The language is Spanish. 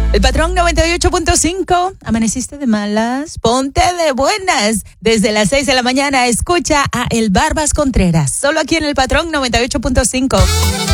El Patrón 98.5. ¿Amaneciste de malas? Ponte de buenas. Desde las 6 de la mañana escucha a El Barbas Contreras. Solo aquí en El Patrón 98.5.